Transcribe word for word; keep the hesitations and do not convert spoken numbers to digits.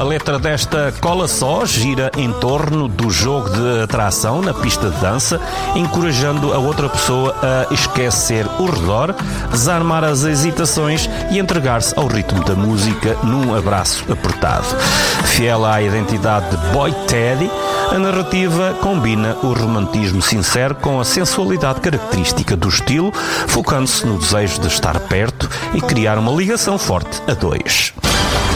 A letra desta Cola Só gira em torno do jogo de atração na pista de dança, encorajando a outra pessoa a esquecer o redor, desarmar as hesitações e entregar-se ao ritmo da música num abraço apertado. Fiel à identidade de Boy Teddy, a narrativa combina o romantismo sincero com a sensualidade característica do estilo, focando-se no desejo de estar perto e criar uma ligação forte a dois.